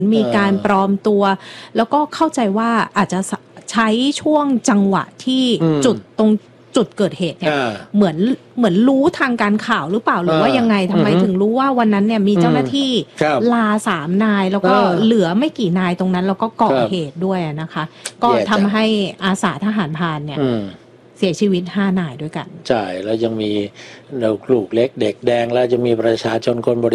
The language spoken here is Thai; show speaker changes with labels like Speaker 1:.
Speaker 1: มีการปลอมตัวแล้วก็เข้าใจว่าอาจจะใช้ช่วงจังหวะที่ตรงจุดเกิดเหตุเนี่ยเหมือนรู้ทางการข่าวหรือเปล่าหรือว่ายังไงทำไมถึงรู้ว่าวันนั้นเนี่ยมีเจ้าหน้าที่ลา3 นายแล้วก็เหลือไม่กี่นายตรงนั้นแล้วก็ก่อเหตุด้วยนะคะก็ทำให้อาสาทหารพรานเนี่ยเสียชีวิต5 นายด้วยกัน
Speaker 2: ใช่แล้วยังมีลูกเล็กเด็กแดงแล้วจะมีประชาชนคนบริ